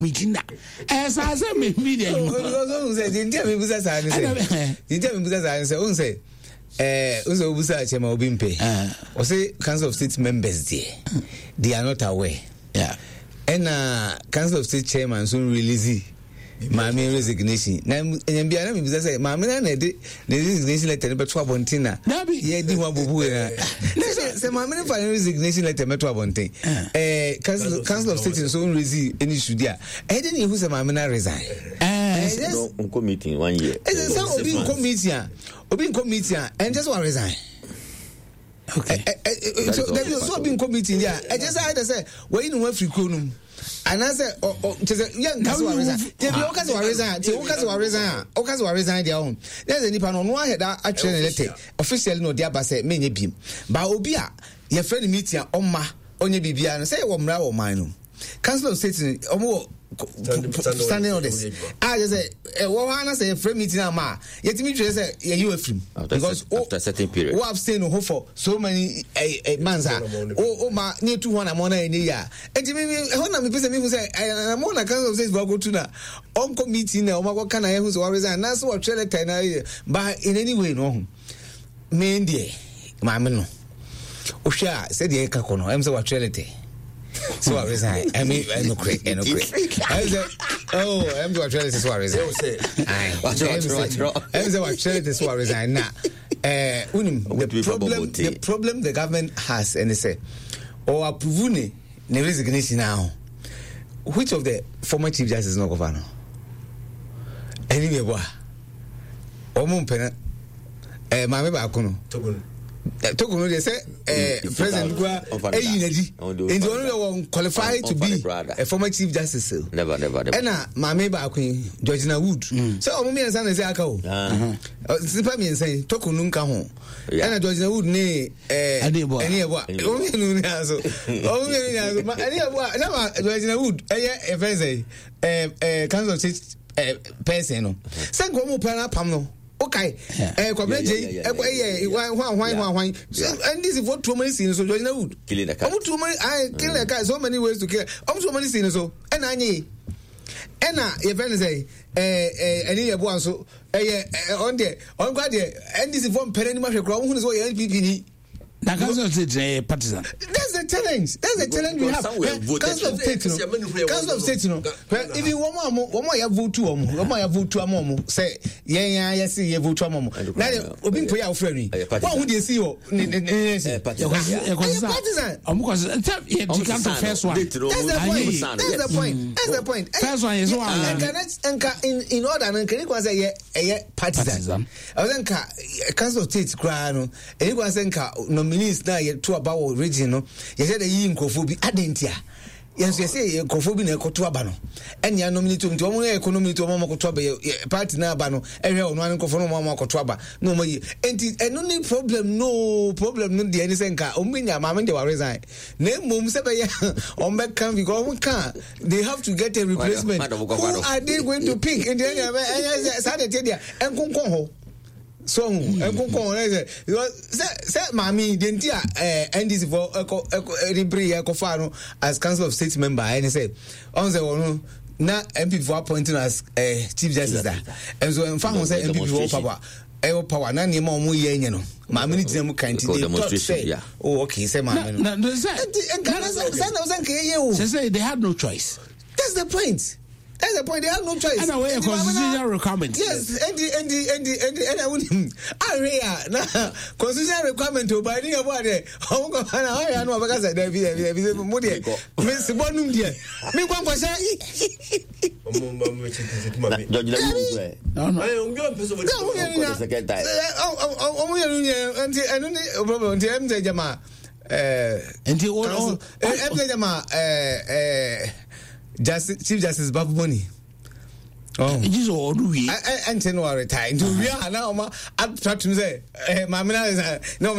Mijina. As I say, media. You say, didn't tell me who's a sign. Didn't tell me who's a sign. Say, Uzo Busa Chema Obimpe. Or say, Council of State members, they are not aware. Yeah. And Council of State chairman soon release my resignation. Now, and Biana because I say, Mamma, the resignation letter, but 12 Bontina. Yeah, do one boo. Say, Mamma, resignation letter, Metro Bontin. Council of State is soon receive any studia. I didn't use a Mamma resign. Committee 1 year. And so, being committee, and just one resign. Okay. So there is so being committee there. I just had to say, well, you know what free kunum. And I said, young resign their own. There's any pan on one head actually letter officially no diaba say many beam. But Obia, your friend meeting on ma on your BB and say, Womra or mine. Council of State standing on this. I just say, I say, a friend meeting ma. Yet me say, you a film because after a certain period, who have stayed home for so many months. Oh, ma near 200 money in a year. And to me, when I'm people say, I'm on a Council of State go to now. Uncle meeting, or what can I who's always and that's what trailer 10 but in any way, no. Main dear, my man. Osha said the Kakono, I'm so what trailer. So I resign. I mean, I'm no great. I said, oh, I'm going to tell this. So I resign. I'm going to tell this. So I resign. Now, the problem the government has, and they say, oh, approve the resignation now. Which of the former chief justice no governor? Anyway, boy, Omumpena, Mame Bakuno. Tokuno they say President Gua and only qualified to be a former chief justice. Never. And Mame Baku, Georgina Wood. So Omumi and San say Akao. Simply and say Tokunun Kaho. And Georgina Wood ne any what? Only Georgina Wood, a friend say Council of State person. San Gomu Pana Pamno. Okay, and this is what too many scenes so Georgina Wood. Killing a cat. Too many, I kill a cat, so many ways to kill. So many scenes so. And I need. And your friend say, any of one so, on there, on God, and this is one penny much a crown who is what NPP. Now, Council of State partisan. That's the challenge. We have. Council of State, if you want more, you vote to vote to a mom. Say, yeah, see, you vote to a mom. Now, open for your friend. What would you see? Partisan. Because you come to first one. That's the point. First one is one. In order, and can you say, partisan? I was Council of State, and it was nominees now you to about region. You said the yin kofobi adentia. Yes, you say kofobi na koto abano. And you nominate to economy to mama koto aba party na abano. Every one kofono mama koto aba. No more. And only problem no the any senka. Ominya mama they will resign. Name mum say on back can because they have to get a replacement. Who are they going to pick? And then Saturday and Konko. So say mami dentia NDC for Kofano as Council of State member and say on the one na MP for appointing as chief justice there and so in fact say MP for power na name omo ye no mami ni tinem kan ti demonstration oh okay say mami no say they had no choice. That's the point. That's the point. They have no choice. And away a constitutional requirement. Yes, and I wouldn't. Constitutional requirement to buy any about it. Oh, I know because I be Moody. Miss Bonum, dear. Me one was Chief Justice Babu Boni. Oh, it is all we. I retired. Do we are now? I'm trying to say, Mamma is no.